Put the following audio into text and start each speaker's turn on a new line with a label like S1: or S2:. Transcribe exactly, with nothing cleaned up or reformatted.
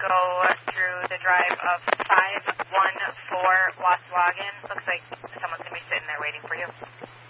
S1: go through the drive of five one four Waswagen. Looks like someone's going to be sitting there waiting for you.